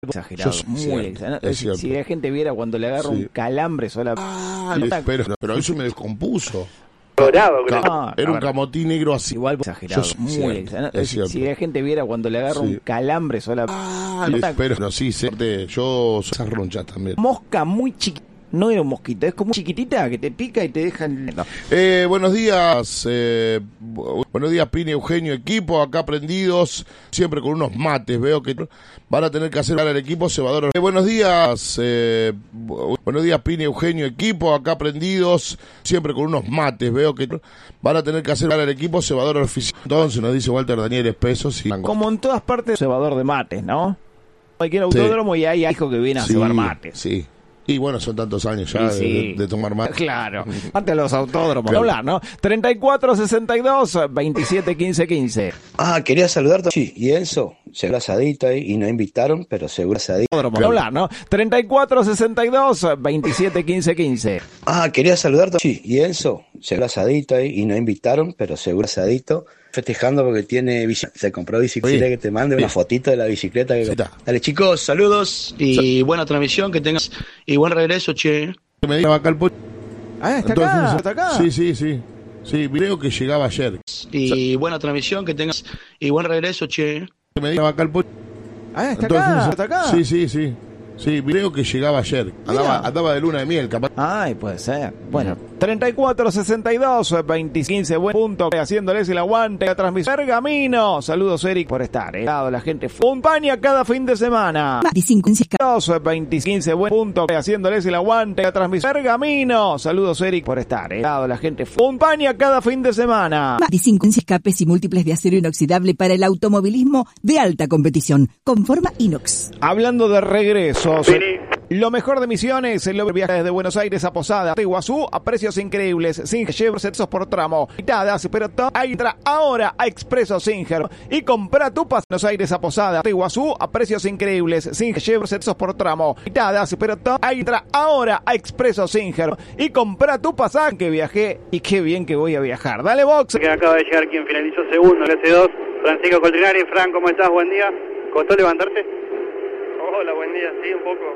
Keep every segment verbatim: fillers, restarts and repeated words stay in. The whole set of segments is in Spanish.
Exagerado, Yo, muy cierto, exagerado. es Si, cierto. si la gente viera cuando le agarra Sí. un calambre sola. Ah, no tan- pero, pero eso me descompuso. Dorado, creo. Ca- Era a un ver. camotín negro así. Igual exagerado, Yo, muy cierto, exagerado. es Si, cierto. si la gente viera cuando le agarra Sí. un calambre sola. Ah, no tan- pero no, sí, sé, yo soy roncha también. Mosca muy chiquita. No era un mosquito, es como chiquitita que te pica y te deja. No. Eh, buenos días, eh, bu- buenos días Pini, Eugenio, equipo, acá prendidos, siempre con unos mates, veo que van a tener que hacer al equipo cebador. Eh, buenos días, eh, bu- buenos días Pini, Eugenio, equipo, acá prendidos, siempre con unos mates, veo que van a tener que hacer al equipo cebador oficial. Entonces nos dice Walter Daniel Espesos y... Como en todas partes, cebador de mates, ¿no? Cualquier autódromo y hay hijo que viene a Sí, cebar mates. sí. Y bueno, son tantos años ya Sí, de, sí. de- de tomar mate. Claro, antes los autódromos. Claro. Hablar, ¿no? treinta y cuatro sesenta y dos veintisiete quince quince. Ah, quería saludarte. Sí, y Enzo, seguro asadito ahí, y no invitaron, pero seguro asadito. Autódromo. Claro. Hablar, ¿no? treinta y cuatro sesenta y dos veintisiete quince quince. Ah, quería saludarte. Sí, y Enzo, seguro asadito ahí, y no invitaron, pero seguro asadito. Festejando porque tiene bici, se compró bicicleta, Oye, que te mande sí. una fotito de la bicicleta. Que... Sí, está. Dale chicos, saludos y buena transmisión, que tengas y buen regreso, che. Me dijo acá el po- Ah, está Entonces, acá, está acá. Sí, sí, sí. Sí, creo que llegaba ayer. Y buena transmisión, que tengas y buen regreso, che. Me dijo acá el po- Ah, está Entonces, acá, está acá. Sí, sí, sí. Sí, creo que llegaba ayer. Andaba, Mira. andaba de luna de miel, capaz. Ay, puede ser. Bueno, treinta y cuatro sesenta y dos veinte quince, buen punto, haciéndoles el aguante, la transmisión. Pergamino, saludos Eric por estar, eh. La gente acompaña cada fin de semana. dos veinte quince, buen punto, haciéndoles el aguante, la transmisión. Pergamino, saludos Eric por estar, eh. La gente acompaña cada fin de semana. veinticinco escapes y múltiples de acero inoxidable para el automovilismo de alta competición, con forma inox. Hablando de regresos, Pini. lo mejor de Misiones, el viaje desde Buenos Aires a Posada, de Iguazú, a precios increíbles, sin Chevrolet por tramo, mitades, pero todo, entra ahora a Expreso Singer y compra tu pasaje Buenos Aires a Posada, de Iguazú, a precios increíbles, sin Chevrolet por tramo, mitades, pero todo, entra ahora a Expreso Singer y compra tu pasaje. Que viajé y qué bien que voy a viajar. Dale, Box. Que acaba de llegar quien finalizó segundo en el C dos, Francisco Coltrinari. Fran, ¿cómo estás? Buen día. ¿Costó levantarte? Hola, buen día, sí, un poco.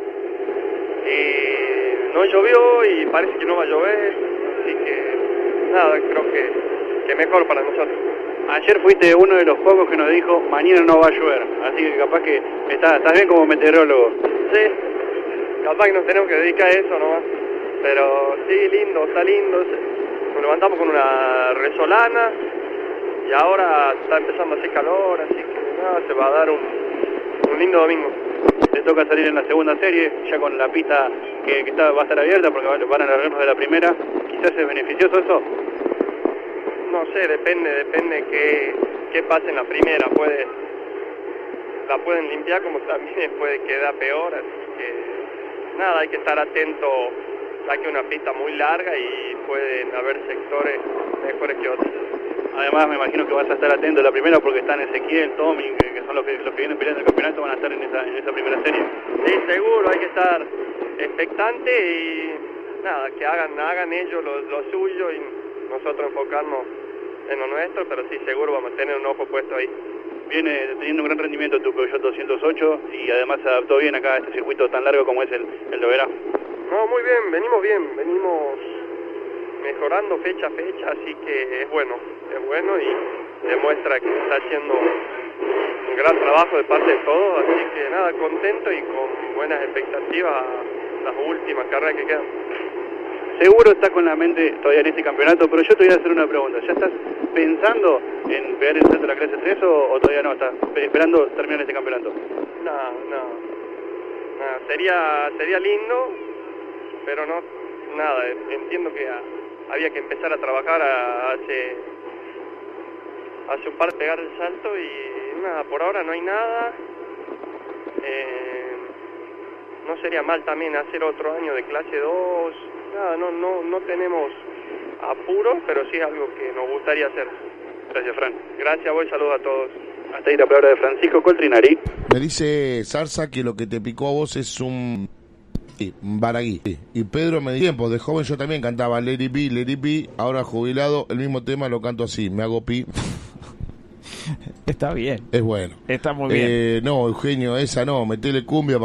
Eh, no llovió y parece que no va a llover, así que nada, creo que, que mejor para nosotros. Ayer fuiste uno de los pocos que nos dijo mañana no va a llover, así que capaz que estás, estás bien como meteorólogo. Sí, capaz que nos tenemos que dedicar a eso nomás. Pero sí, lindo, está lindo. Nos levantamos con una resolana y ahora está empezando a hacer calor, así que nada, se va a dar un, un lindo domingo. Te toca salir en la segunda serie, ya con la pista que, que está, va a estar abierta porque van a alargarnos de la primera. Quizás es beneficioso eso. No sé, depende, depende qué, qué pase en la primera. Puede, la pueden limpiar como también puede quedar peor, así que nada, hay que estar atento, ya que es una pista muy larga y pueden haber sectores mejores que otros. Además me imagino que vas a estar atento a la primera porque están Ezequiel, Tommy, que, que son los que, los que vienen peleando el campeonato, van a estar en esa, en esa primera serie. Sí, seguro, hay que estar expectante y nada, que hagan hagan ellos lo, lo suyo y nosotros enfocarnos en lo nuestro, pero sí, seguro vamos a tener un ojo puesto ahí. Viene teniendo un gran rendimiento tu Peugeot doscientos ocho y además se adaptó bien acá a este circuito tan largo como es el, el de Oberá. No, muy bien, venimos bien, venimos mejorando fecha a fecha, así que es bueno, es bueno y demuestra que está haciendo un gran trabajo de parte de todos, así que nada, contento y con buenas expectativas las últimas carreras que quedan. Seguro estás con la mente todavía en este campeonato, pero yo te voy a hacer una pregunta. ¿Ya estás pensando en pegar el salto de la clase tres o, o todavía no? ¿Estás esperando terminar este campeonato? No, no, no, sería, sería lindo, pero no, nada, entiendo que a, había que empezar a trabajar a, hace, hace un par de pegar el salto y nada, por ahora no hay nada. Eh, no sería mal también hacer otro año de clase dos. Nada, no, no, no tenemos apuro, pero sí es algo que nos gustaría hacer. Gracias, Fran. Gracias a vos y saludos a todos. Hasta ahí la palabra de Francisco Coltrinari. Me dice Zarza que lo que te picó a vos es un... Sí, un Baragui. Sí. Y Pedro me dice, tiempo, de joven yo también cantaba Let It Be, Let It Be, ahora jubilado, el mismo tema lo canto así, me hago pi. Está bien. Es bueno. Está muy bien. Eh, no, Eugenio, esa no, metele cumbia.